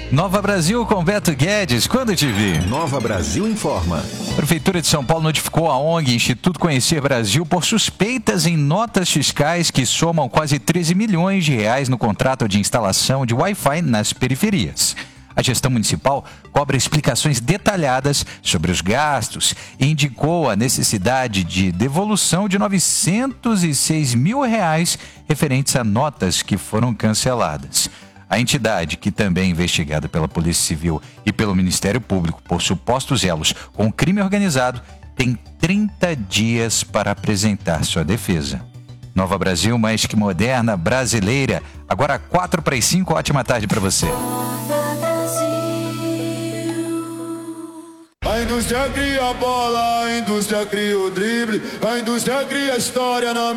Nova Brasil com Beto Guedes, quando te vi. Nova Brasil informa. A Prefeitura de São Paulo notificou a ONG Instituto Conhecer Brasil por suspeitas em notas fiscais que somam quase 13 milhões de reais no contrato de instalação de Wi-Fi nas periferias. A gestão municipal cobra explicações detalhadas sobre os gastos e indicou a necessidade de devolução de R$ 906 mil referentes a notas que foram canceladas. A entidade, que também é investigada pela Polícia Civil e pelo Ministério Público por supostos elos com o crime organizado, tem 30 dias para apresentar sua defesa. Nova Brasil, mais que moderna, brasileira. Agora 4:45, ótima tarde para você. A indústria cria a bola, a indústria cria o drible, a indústria cria a história na